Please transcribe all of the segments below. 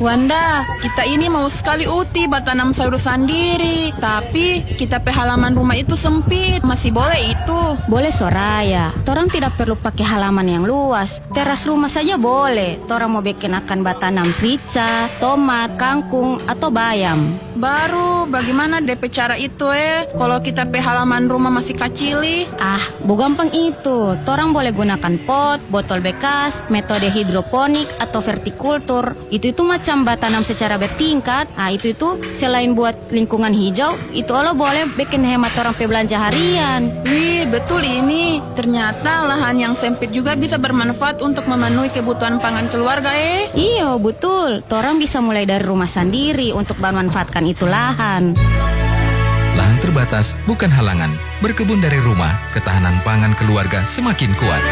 Wanda, kita ini mau sekali uti tanam sayur sendiri, tapi kita halaman rumah itu sempit, masih boleh itu? Boleh Soraya, torang tidak perlu pakai halaman yang luas, teras rumah saja boleh. Torang mau bikin akan batanam rica, tomat, kangkung, atau bayam. Baru, bagaimana DP cara itu kalau kita halaman rumah masih kacili? Bu gampang itu, torang boleh gunakan pot, botol bekas, metode hidroponik atau vertikultur. Itu macam batanam secara bertingkat. Itu selain buat lingkungan hijau, itu lo boleh bikin hemat orang belanja harian. Wih, betul ini. Ternyata lahan yang sempit juga bisa bermanfaat untuk memenuhi kebutuhan pangan keluarga Iya, betul. Torang bisa mulai dari rumah sendiri untuk memanfaatkan itu lahan. Lahan terbatas bukan halangan. Berkebun dari rumah, ketahanan pangan keluarga semakin kuat.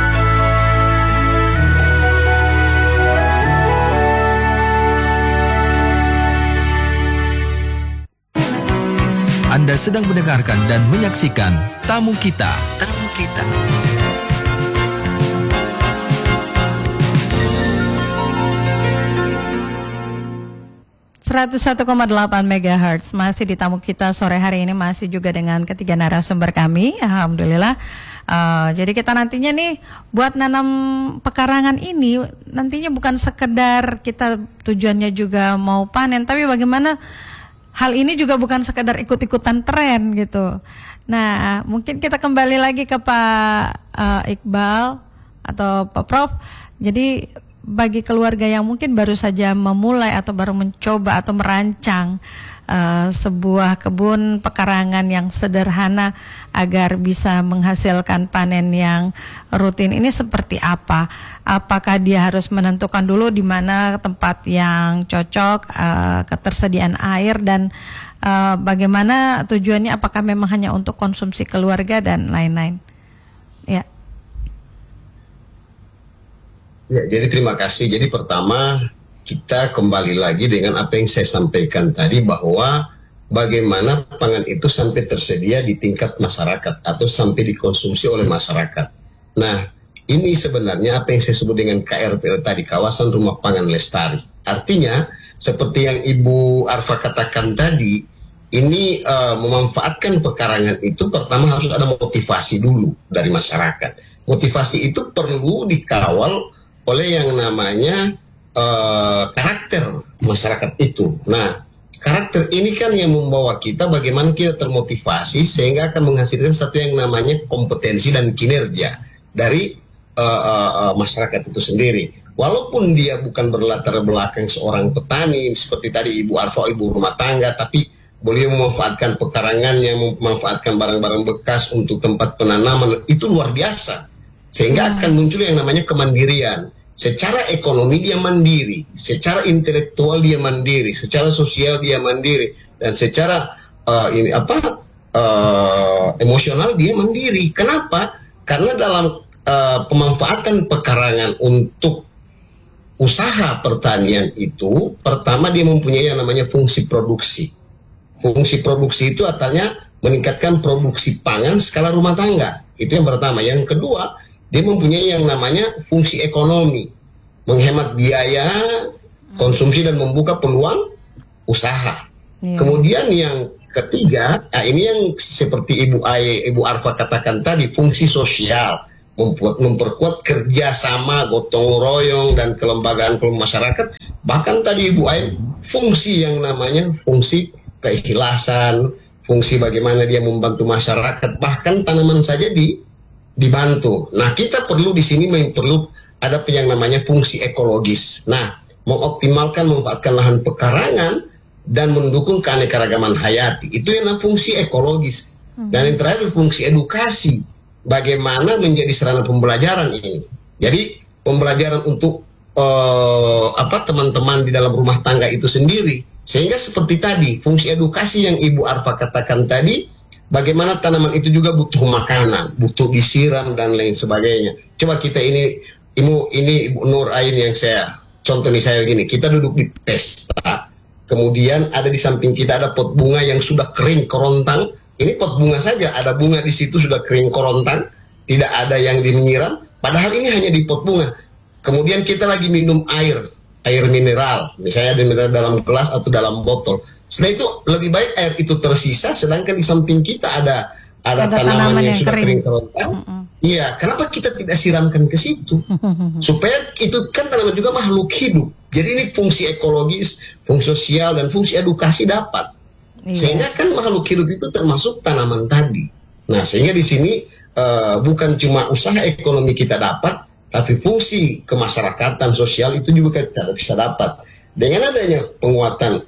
Anda sedang mendengarkan dan menyaksikan Tamu Kita. Tamu Kita. 101,8 MHz masih di Tamu Kita sore hari ini, masih juga dengan ketiga narasumber kami. Alhamdulillah. Jadi kita nantinya nih buat nanam pekarangan ini nantinya bukan sekedar kita tujuannya juga mau panen, tapi bagaimana hal ini juga bukan sekedar ikut-ikutan tren gitu. Nah, mungkin kita kembali lagi ke Pak Iqbal atau Pak Prof. Jadi bagi keluarga yang mungkin baru saja memulai atau baru mencoba atau merancang sebuah kebun pekarangan yang sederhana agar bisa menghasilkan panen yang rutin, ini seperti apa? Apakah dia harus menentukan dulu di mana tempat yang cocok, ketersediaan air, dan bagaimana tujuannya, apakah memang hanya untuk konsumsi keluarga dan lain-lain? Ya. Ya, jadi terima kasih. Jadi pertama kita kembali lagi dengan apa yang saya sampaikan tadi, bahwa bagaimana pangan itu sampai tersedia di tingkat masyarakat atau sampai dikonsumsi oleh masyarakat. Nah, ini sebenarnya apa yang saya sebut dengan KRPL tadi, kawasan rumah pangan lestari. Artinya seperti yang Ibu Arfa katakan tadi, ini memanfaatkan pekarangan itu pertama harus ada motivasi dulu dari masyarakat. Motivasi itu perlu dikawal oleh yang namanya karakter masyarakat itu. Nah, karakter ini kan yang membawa kita bagaimana kita termotivasi sehingga akan menghasilkan satu yang namanya kompetensi dan kinerja dari masyarakat itu sendiri. Walaupun dia bukan berlatar belakang seorang petani seperti tadi Ibu Arfa, ibu rumah tangga, tapi beliau memanfaatkan pekarangannya, memanfaatkan barang-barang bekas untuk tempat penanaman, itu luar biasa. Sehingga akan muncul yang namanya kemandirian. Secara ekonomi dia mandiri, secara intelektual dia mandiri, secara sosial dia mandiri, dan secara emosional dia mandiri. Kenapa? Karena dalam pemanfaatan pekarangan untuk usaha pertanian itu, pertama dia mempunyai yang namanya fungsi produksi. Fungsi produksi itu artinya meningkatkan produksi pangan skala rumah tangga. Itu yang pertama. Yang kedua, dia mempunyai yang namanya fungsi ekonomi, menghemat biaya konsumsi dan membuka peluang usaha. Kemudian yang ketiga, ini yang seperti Ibu Arfa katakan tadi, fungsi sosial, memperkuat kerjasama, gotong royong, dan kelembagaan masyarakat. Bahkan tadi Ibu Ai, fungsi yang namanya fungsi keikhlasan, fungsi bagaimana dia membantu masyarakat, bahkan tanaman saja dibantu. Nah, kita perlu di sini perlu ada yang namanya fungsi ekologis. Nah, mengoptimalkan memanfaatkan lahan pekarangan dan mendukung keanekaragaman hayati. Itu yang namanya fungsi ekologis. Dan yang terakhir fungsi edukasi. Bagaimana menjadi sarana pembelajaran ini. Jadi pembelajaran untuk teman-teman di dalam rumah tangga itu sendiri. Sehingga seperti tadi, fungsi edukasi yang Ibu Arfa katakan tadi, bagaimana tanaman itu juga butuh makanan, butuh disiram dan lain sebagainya. Coba kita ini Ibu Nur Ain yang saya contoh nih, saya gini, kita duduk di pesta, kemudian ada di samping kita ada pot bunga yang sudah kering kerontang. Ini pot bunga saja, ada bunga di situ sudah kering kerontang, tidak ada yang menyiram. Padahal ini hanya di pot bunga. Kemudian kita lagi minum air air mineral, misalnya air mineral dalam gelas atau dalam botol. Setelah itu lebih baik air itu tersisa, sedangkan di samping kita ada tanaman yang sudah kering kerontang. Iya, kenapa kita tidak siramkan ke situ? Supaya itu kan tanaman juga makhluk hidup. Jadi ini fungsi ekologis, fungsi sosial, dan fungsi edukasi dapat. Sehingga kan makhluk hidup itu termasuk tanaman tadi. Nah, sehingga di sini bukan cuma usaha ekonomi kita dapat, tapi fungsi kemasyarakatan sosial itu juga kita bisa dapat. Dengan adanya penguatan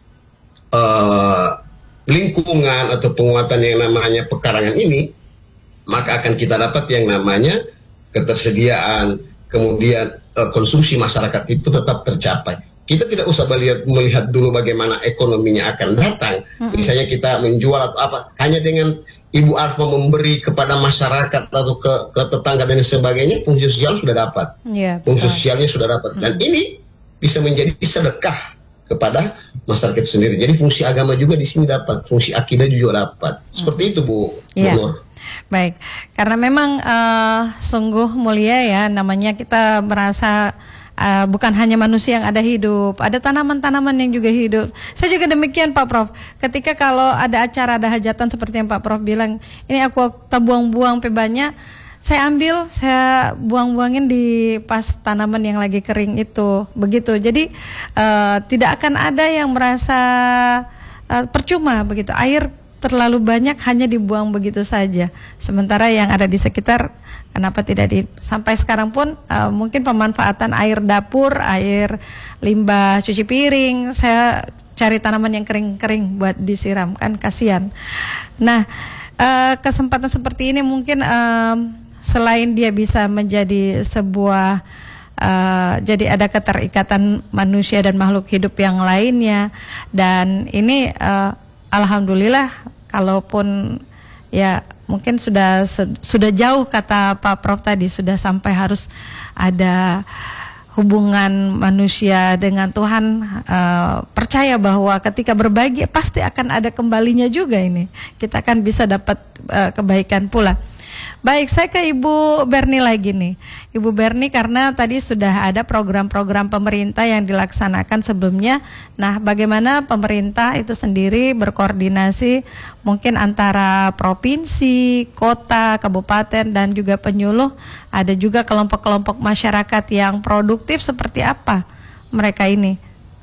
lingkungan atau penguatan yang namanya pekarangan ini, maka akan kita dapat yang namanya ketersediaan, kemudian konsumsi masyarakat itu tetap tercapai. Kita tidak usah melihat dulu bagaimana ekonominya akan datang. Misalnya kita menjual atau apa, hanya dengan Ibu Arfa memberi kepada masyarakat atau ke tetangga dan sebagainya, fungsi sosial sudah dapat. Fungsi sosialnya sudah dapat. Dan ini bisa menjadi sedekah kepada masyarakat sendiri. Jadi fungsi agama juga di sini dapat, fungsi akidah juga dapat. Seperti itu, Bu Nur. Baik, karena memang sungguh mulia ya, namanya kita merasa bukan hanya manusia yang ada hidup, ada tanaman-tanaman yang juga hidup. Saya juga demikian Pak Prof. Ketika kalau ada acara, ada hajatan seperti yang Pak Prof bilang, ini aku buang-buang banyak, saya ambil, saya buang-buangin di pas tanaman yang lagi kering itu, begitu. Jadi tidak akan ada yang merasa percuma begitu. Air terlalu banyak hanya dibuang begitu saja. Sementara yang ada di sekitar, kenapa tidak sampai sekarang pun mungkin pemanfaatan air dapur, air limbah cuci piring, saya cari tanaman yang kering-kering buat disiram, kan kasihan. Nah, kesempatan seperti ini mungkin selain dia bisa menjadi sebuah jadi ada keterikatan manusia dan makhluk hidup yang lainnya, dan ini alhamdulillah, kalaupun ya mungkin sudah jauh kata Pak Prof tadi, sudah sampai harus ada hubungan manusia dengan Tuhan, percaya bahwa ketika berbagi pasti akan ada kembalinya juga, ini kita akan bisa dapat kebaikan pula. Baik, saya ke Ibu Berni lagi nih. Ibu Berni, karena tadi sudah ada program-program pemerintah yang dilaksanakan sebelumnya. Nah, bagaimana pemerintah itu sendiri berkoordinasi mungkin antara provinsi, kota, kabupaten, dan juga penyuluh. Ada juga kelompok-kelompok masyarakat yang produktif, seperti apa mereka ini?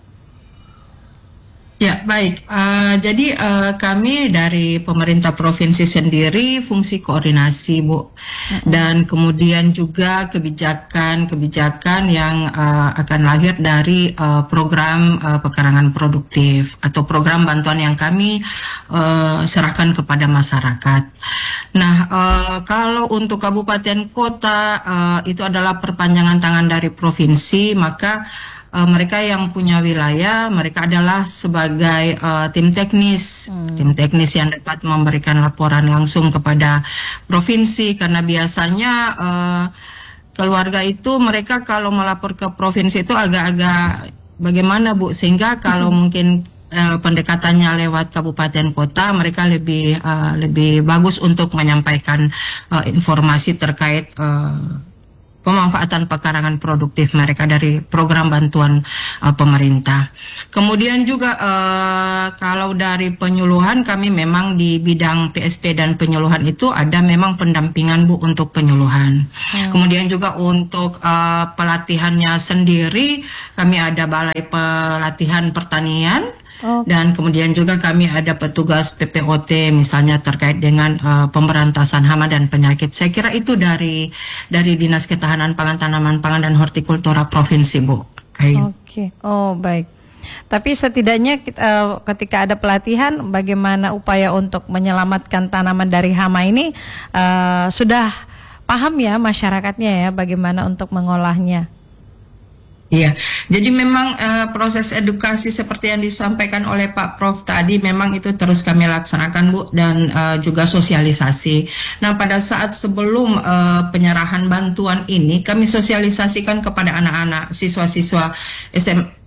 Ya, baik. Jadi kami dari pemerintah provinsi sendiri fungsi koordinasi, Bu. Dan kemudian juga kebijakan yang akan lahir dari program pekarangan produktif atau program bantuan yang kami serahkan kepada masyarakat. Nah, kalau untuk kabupaten kota itu adalah perpanjangan tangan dari provinsi, maka mereka yang punya wilayah, mereka adalah sebagai tim teknis yang dapat memberikan laporan langsung kepada provinsi, karena biasanya keluarga itu mereka kalau melapor ke provinsi itu agak-agak bagaimana, Bu, sehingga kalau mungkin pendekatannya lewat kabupaten kota, mereka lebih bagus untuk menyampaikan informasi terkait pemanfaatan pekarangan produktif mereka dari program bantuan pemerintah. Kemudian juga kalau dari penyuluhan, kami memang di bidang PSP dan penyuluhan itu ada memang pendampingan, Bu, untuk penyuluhan. Kemudian juga untuk pelatihannya sendiri, kami ada balai pelatihan pertanian. Dan kemudian juga kami ada petugas PPOT misalnya terkait dengan pemberantasan hama dan penyakit. Saya kira itu dari Dinas Ketahanan Pangan, Tanaman Pangan dan Hortikultura Provinsi, Bu. Oke. Oh, baik. Tapi setidaknya ketika ada pelatihan, bagaimana upaya untuk menyelamatkan tanaman dari hama ini sudah paham ya masyarakatnya ya, bagaimana untuk mengolahnya. Iya, jadi memang proses edukasi seperti yang disampaikan oleh Pak Prof tadi memang itu terus kami laksanakan, Bu, dan juga sosialisasi. Nah, pada saat sebelum penyerahan bantuan ini kami sosialisasikan kepada anak-anak siswa-siswa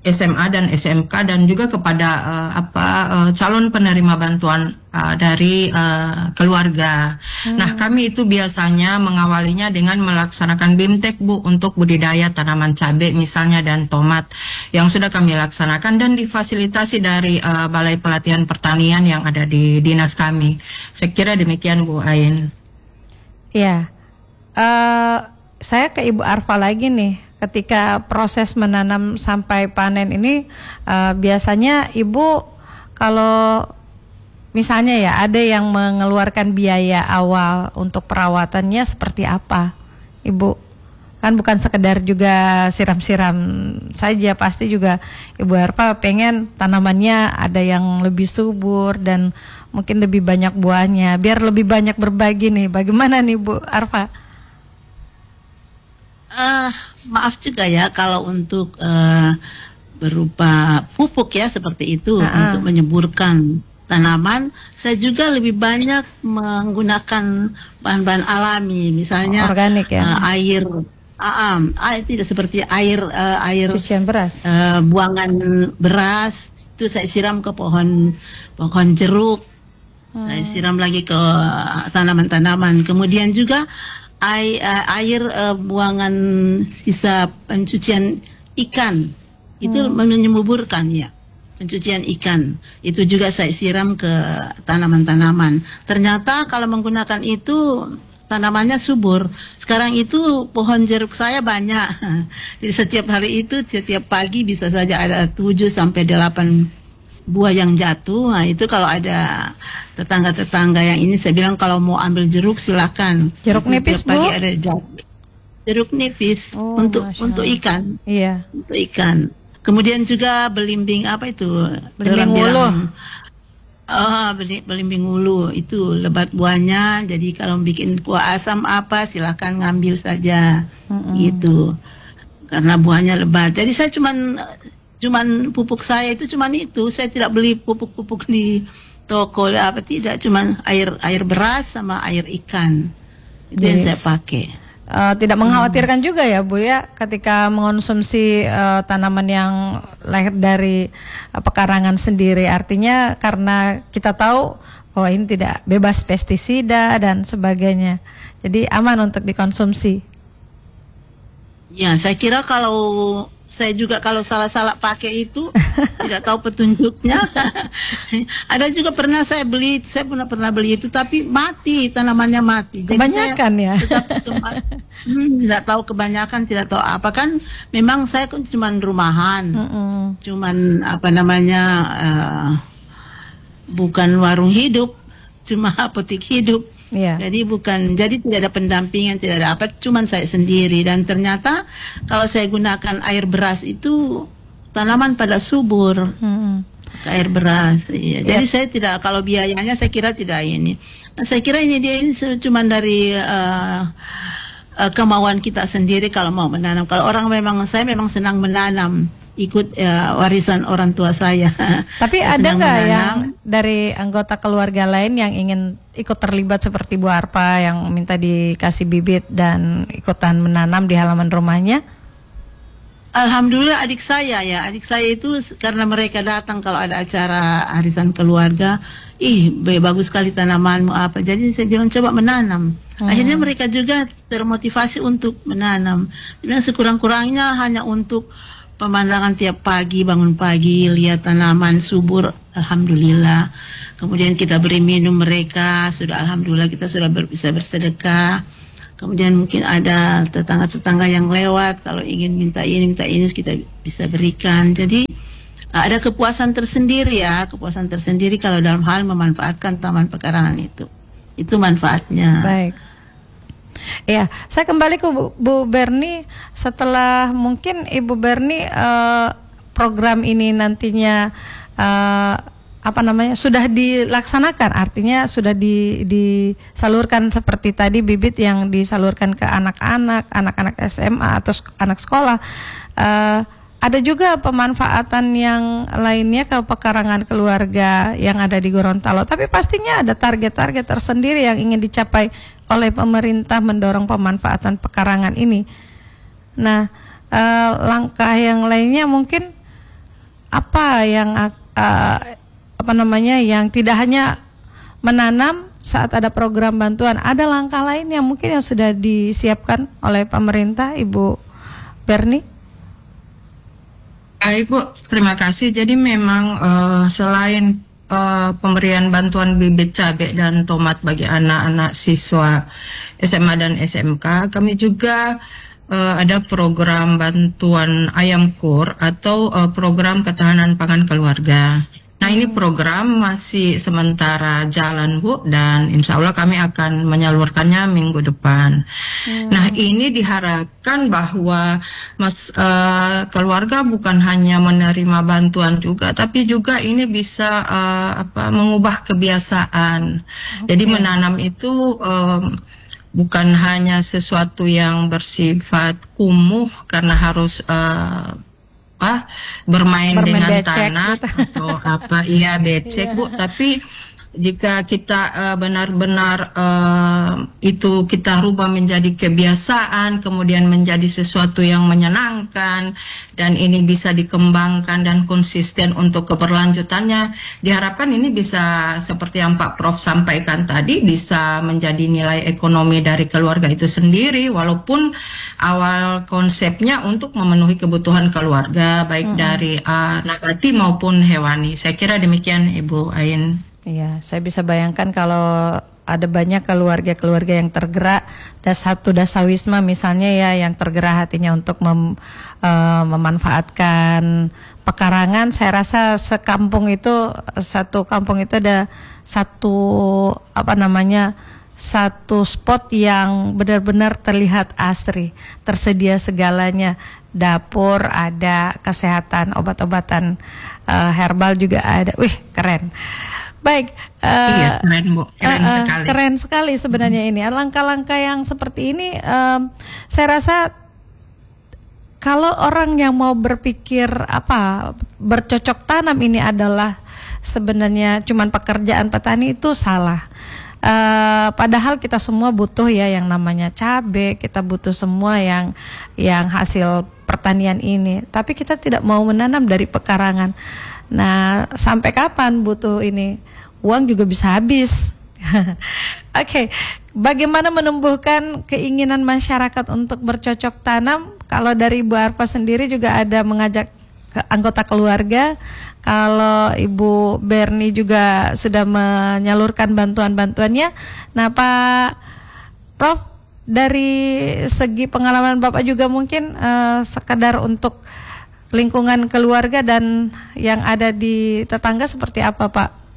SMA dan SMK dan juga kepada calon penerima bantuan dari keluarga. Nah, kami itu biasanya mengawalinya dengan melaksanakan BIMTEK, Bu, untuk budidaya tanaman cabai misalnya dan tomat yang sudah kami laksanakan dan difasilitasi dari Balai Pelatihan Pertanian yang ada di dinas kami. Saya kira demikian, Bu Ain. Ya, saya ke Ibu Arfa lagi nih. Ketika proses menanam sampai panen ini, biasanya Ibu kalau misalnya ya ada yang mengeluarkan biaya awal untuk perawatannya seperti apa, Ibu? Kan bukan sekedar juga siram-siram saja, pasti juga Ibu Arfa pengen tanamannya ada yang lebih subur dan mungkin lebih banyak buahnya, biar lebih banyak berbagi nih. Bagaimana nih Bu Arfa? Maaf juga ya kalau untuk berupa pupuk ya seperti itu untuk menyuburkan tanaman, saya juga lebih banyak menggunakan bahan-bahan alami, misalnya organik ya, air tidak seperti air cucian beras, buangan beras itu saya siram ke pohon jeruk, saya siram lagi ke tanaman-tanaman, kemudian juga air buangan sisa pencucian ikan itu menyuburkan ya, pencucian ikan itu juga saya siram ke tanaman-tanaman. Ternyata kalau menggunakan itu tanamannya subur. Sekarang itu pohon jeruk saya banyak. Jadi setiap hari itu setiap pagi bisa saja ada 7 sampai 8 buah yang jatuh. Nah, itu kalau ada tetangga-tetangga yang ini saya bilang kalau mau ambil jeruk silakan. Jeruk nipis, Bu? Pagi ada jeruk nipis untuk ikan. Iya. Untuk ikan. Kemudian juga belimbing apa itu? Belimbing ulu. Belimbing ulu itu lebat buahnya. Jadi kalau bikin kuah asam apa silakan ngambil saja. Gitu. Karena buahnya lebat. Jadi saya cuman pupuk saya itu cuman itu, saya tidak beli pupuk-pupuk di toko apa, tidak, cuman air beras sama air ikan itu yang saya pakai. Tidak mengkhawatirkan juga ya Bu ya ketika mengonsumsi tanaman yang lahir dari pekarangan sendiri, artinya karena kita tahu bahwa ini tidak bebas pestisida dan sebagainya, jadi aman untuk dikonsumsi. Ya, saya kira kalau saya juga kalau salah-salah pakai itu tidak tahu petunjuknya. Ada juga pernah saya pernah beli itu tapi mati, tanamannya mati. Jadi kebanyakan saya, ya. Tidak tahu kebanyakan, tidak tahu apa, kan memang saya kan cuman rumahan. Cuman apa namanya bukan warung hidup, cuma apotek hidup. Yeah. Jadi tidak ada pendampingan, tidak ada apa, cuman saya sendiri. Dan ternyata kalau saya gunakan air beras itu tanaman pada subur. Air beras, iya. Jadi saya tidak, kalau biayanya saya kira tidak ini. Nah, saya kira ini cuman dari kemauan kita sendiri kalau mau menanam. Kalau orang saya memang senang menanam, ikut warisan orang tua saya. Tapi ada nggak yang dari anggota keluarga lain yang ingin ikut terlibat seperti Bu Arfa yang minta dikasih bibit dan ikutan menanam di halaman rumahnya? Alhamdulillah adik saya itu karena mereka datang kalau ada acara arisan keluarga, bagus sekali tanamanmu apa. Jadi saya bilang coba menanam. Akhirnya mereka juga termotivasi untuk menanam. Dan sekurang-kurangnya hanya untuk pemandangan tiap pagi, bangun pagi, lihat tanaman subur, alhamdulillah. Kemudian kita beri minum mereka, sudah alhamdulillah kita sudah bisa bersedekah. Kemudian mungkin ada tetangga-tetangga yang lewat, kalau ingin minta ini kita bisa berikan. Jadi ada kepuasan tersendiri kalau dalam hal memanfaatkan taman pekarangan itu. Itu manfaatnya. Baik. Ya, saya kembali ke Bu Berni. Setelah mungkin Ibu Berni program ini nantinya sudah dilaksanakan, artinya sudah disalurkan seperti tadi bibit yang disalurkan ke anak-anak SMA atau anak sekolah. Ada juga pemanfaatan yang lainnya ke pekarangan keluarga yang ada di Gorontalo. Tapi pastinya ada target-target tersendiri yang ingin dicapai oleh pemerintah mendorong pemanfaatan pekarangan ini. Nah, langkah yang lainnya mungkin apa yang yang tidak hanya menanam saat ada program bantuan, ada langkah lain yang mungkin yang sudah disiapkan oleh pemerintah, Ibu Berni? Ibu, terima kasih. Jadi memang selain pemberian bantuan bibit cabai dan tomat bagi anak-anak siswa SMA dan SMK, kami juga ada program bantuan ayam kur atau program ketahanan pangan keluarga. Nah, ini program masih sementara jalan, Bu, dan insya Allah kami akan menyalurkannya minggu depan. Nah, ini diharapkan bahwa keluarga bukan hanya menerima bantuan juga, tapi juga ini bisa mengubah kebiasaan. Jadi menanam itu bukan hanya sesuatu yang bersifat kumuh karena harus bermain dengan becek, tanah gitu. Atau becek, Bu, tapi jika kita benar-benar itu kita rubah menjadi kebiasaan, kemudian menjadi sesuatu yang menyenangkan, dan ini bisa dikembangkan dan konsisten untuk keberlanjutannya, diharapkan ini bisa seperti yang Pak Prof sampaikan tadi, bisa menjadi nilai ekonomi dari keluarga itu sendiri, walaupun awal konsepnya untuk memenuhi kebutuhan keluarga baik dari nabati maupun hewani. Saya kira demikian, Ibu Ain. Iya, saya bisa bayangkan kalau ada banyak keluarga-keluarga yang tergerak, satu dasawisma misalnya ya, yang tergerak hatinya untuk memanfaatkan pekarangan. Saya rasa satu kampung itu ada satu spot yang benar-benar terlihat asri, tersedia segalanya, dapur ada, kesehatan, obat-obatan herbal juga ada. Wih, keren. Baik, iya, keren, Bu. Sekali. Keren sekali sebenarnya ini. Langkah-langkah yang seperti ini, saya rasa kalau orang yang mau berpikir bercocok tanam ini adalah sebenarnya cuman pekerjaan petani, itu salah. Padahal kita semua butuh ya yang namanya cabai, kita butuh semua yang hasil pertanian ini. Tapi kita tidak mau menanam dari pekarangan. Nah, sampai kapan butuh ini? Uang juga bisa habis. Oke, bagaimana menumbuhkan keinginan masyarakat untuk bercocok tanam? Kalau dari Ibu Arfa sendiri juga ada mengajak anggota keluarga. Kalau Ibu Berni juga sudah menyalurkan bantuan-bantuannya. Nah, Pak Prof, dari segi pengalaman Bapak juga mungkin sekedar untuk lingkungan keluarga dan yang ada di tetangga seperti apa, Pak?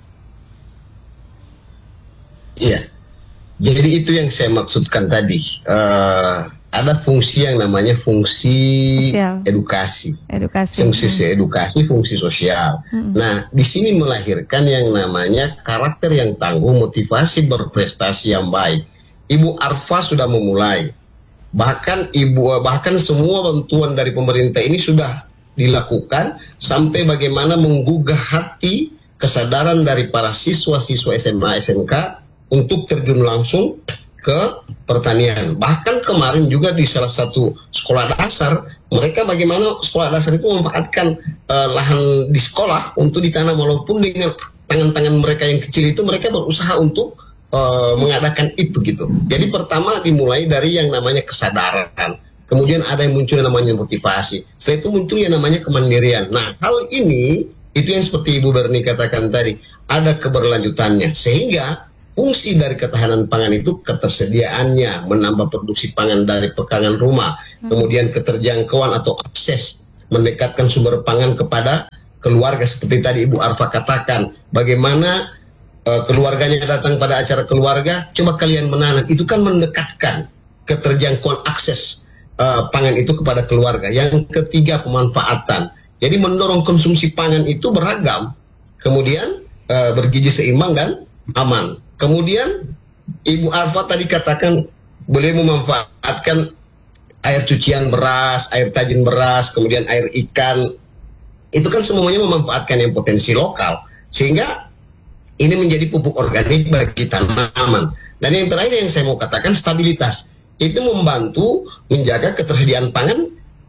Iya, jadi itu yang saya maksudkan tadi. Ada fungsi yang namanya fungsi edukasi. Fungsi sosial. Nah, di sini melahirkan yang namanya karakter yang tangguh, motivasi berprestasi yang baik. Ibu Arfa sudah memulai. Bahkan semua bantuan dari pemerintah ini sudah dilakukan sampai bagaimana menggugah hati, kesadaran dari para siswa-siswa SMA SMK untuk terjun langsung ke pertanian. Bahkan kemarin juga di salah satu sekolah dasar, mereka bagaimana sekolah dasar itu memanfaatkan lahan di sekolah untuk ditanam, walaupun dengan tangan-tangan mereka yang kecil itu mereka berusaha untuk mengadakan itu gitu. Jadi pertama dimulai dari yang namanya kesadaran, kemudian ada yang muncul yang namanya motivasi, setelah itu muncul yang namanya kemandirian. Nah, hal ini itu yang seperti Ibu Berni katakan tadi, ada keberlanjutannya, sehingga fungsi dari ketahanan pangan itu ketersediaannya, menambah produksi pangan dari pekarangan rumah, kemudian keterjangkauan atau akses, mendekatkan sumber pangan kepada keluarga seperti tadi Ibu Arfa katakan, bagaimana keluarganya datang pada acara keluarga, coba kalian menanam, itu kan mendekatkan keterjangkauan akses pangan itu kepada keluarga. Yang ketiga, pemanfaatan. Jadi mendorong konsumsi pangan itu beragam, kemudian bergizi seimbang dan aman. Kemudian Ibu Arfa tadi katakan boleh memanfaatkan air cucian beras, air tajin beras, kemudian air ikan. Itu kan semuanya memanfaatkan yang potensi lokal, sehingga ini menjadi pupuk organik bagi tanaman. Dan yang terakhir yang saya mau katakan, stabilitas. Itu membantu menjaga ketersediaan pangan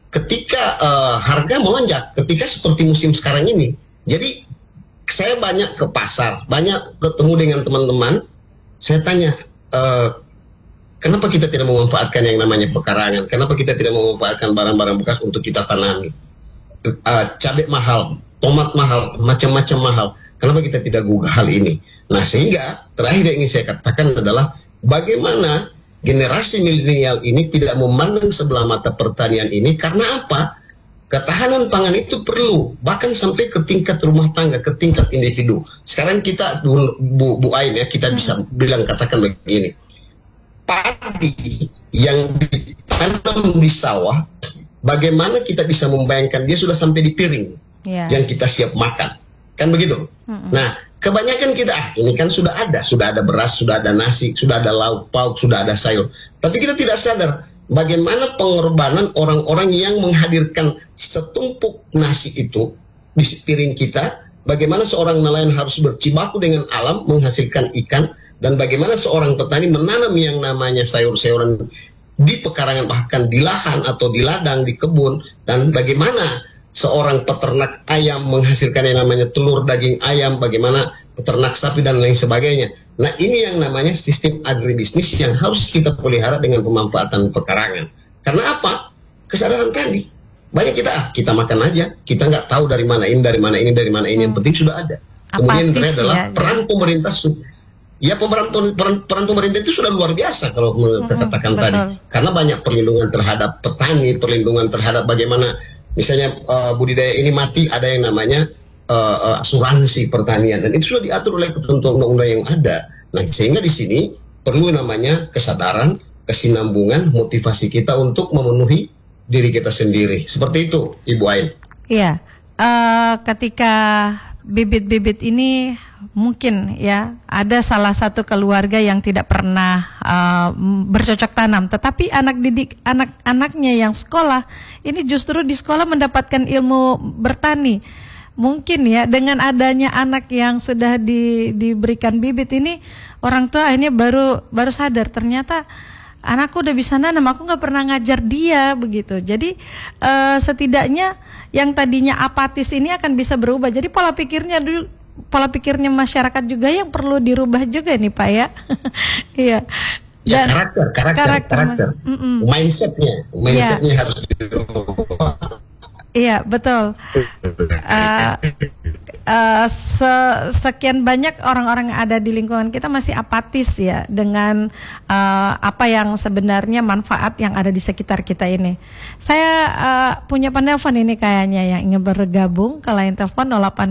ketika harga melonjak, ketika seperti musim sekarang ini. Jadi saya banyak ke pasar, banyak ketemu dengan teman-teman. Saya tanya, kenapa kita tidak memanfaatkan yang namanya pekarangan? Kenapa kita tidak memanfaatkan barang-barang bekas untuk kita tanami? Cabai mahal, tomat mahal, macam-macam mahal. Kenapa kita tidak gugah hal ini? Nah, sehingga terakhir yang ingin saya katakan adalah bagaimana generasi milenial ini tidak memandang sebelah mata pertanian ini. Karena apa? Ketahanan pangan itu perlu, bahkan sampai ke tingkat rumah tangga, ke tingkat individu. Sekarang kita, Bu Ain ya, kita bisa bilang, katakan begini. Padi yang ditanam di sawah, bagaimana kita bisa membayangkan dia sudah sampai di piring yang kita siap makan, kan begitu? Nah, kebanyakan kita ini kan sudah ada beras, sudah ada nasi, sudah ada lauk pauk, sudah ada sayur, tapi kita tidak sadar bagaimana pengorbanan orang-orang yang menghadirkan setumpuk nasi itu di piring kita, bagaimana seorang nelayan harus berjibaku dengan alam menghasilkan ikan, dan bagaimana seorang petani menanam yang namanya sayur-sayuran di pekarangan, bahkan di lahan atau di ladang, di kebun, dan bagaimana seorang peternak ayam menghasilkan yang namanya telur, daging ayam, bagaimana peternak sapi dan lain sebagainya. Nah, ini yang namanya sistem agribisnis yang harus kita pelihara dengan pemanfaatan pekarangan. Karena apa? Kesadaran tadi. Banyak kita makan aja, kita nggak tahu dari mana ini, dari mana ini, dari mana ini, yang penting sudah ada. Kemudian yang adalah peran pemerintah. Ya, peran pemerintah itu sudah luar biasa kalau katakan tadi, karena banyak perlindungan terhadap petani, perlindungan terhadap bagaimana misalnya budidaya ini mati, ada yang namanya asuransi pertanian, dan itu sudah diatur oleh ketentuan undang-undang yang ada. Nah, sehingga di sini perlu namanya kesadaran, kesinambungan, motivasi kita untuk memenuhi diri kita sendiri. Seperti itu, Ibu Ain. Iya, ketika bibit-bibit ini mungkin ya ada salah satu keluarga yang tidak pernah bercocok tanam, tetapi anak-anaknya yang sekolah ini justru di sekolah mendapatkan ilmu bertani. Mungkin ya dengan adanya anak yang sudah diberikan bibit ini, orang tua akhirnya baru sadar ternyata anakku udah bisa nanam, aku nggak pernah ngajar dia begitu. Jadi setidaknya yang tadinya apatis ini akan bisa berubah. Jadi pola pikirnya masyarakat juga yang perlu dirubah juga nih Pak ya. Iya. Ya, karakter. Mindsetnya harus dirubah. Iya, betul. Sekian banyak orang-orang yang ada di lingkungan kita masih apatis ya dengan apa yang sebenarnya manfaat yang ada di sekitar kita ini. Saya punya penelpon ini kayaknya yang ingin bergabung ke line telepon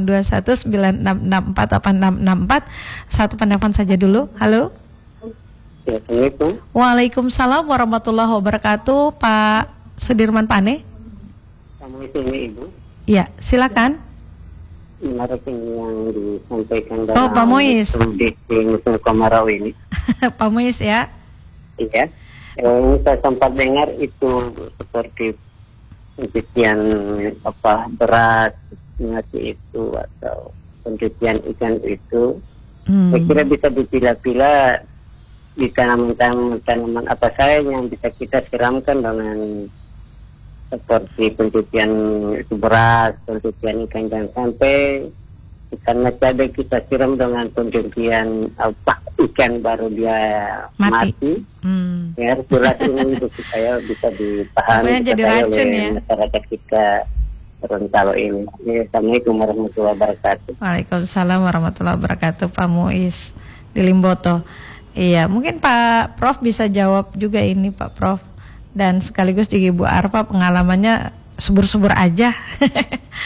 082196648664. Satu penelpon saja dulu. Halo. Assalamualaikum. Waalaikumsalam warahmatullahi wabarakatuh. Pak Sudirman Pane. Assalamualaikum Ibu. Ya, silakan. Menarik yang disampaikan dalam Pak Muiz di musim kemarau ini. Pak Muiz ya. Iya. Ini saya sempat dengar itu seperti pencucian beras, nasi itu atau pencucian ikan itu. Saya kira bisa dipilah-pilah di tanaman apa saja yang bisa kita siramkan dengan seperti pencucian beras, pencucian ikan, jangan sampai karena cabai kita siram dengan pencucian ikan baru dia mati. Ya, beras ini supaya bisa dipahami jadi racun ya masyarakat kita Gorontalo ini. Assalamualaikum warahmatullahi wabarakatuh. Waalaikumsalam warahmatullahi wabarakatuh. Pak Muiz di Limboto. Iya, mungkin Pak Prof bisa jawab juga ini Pak Prof. Dan sekaligus juga Ibu Arfa pengalamannya subur-subur aja.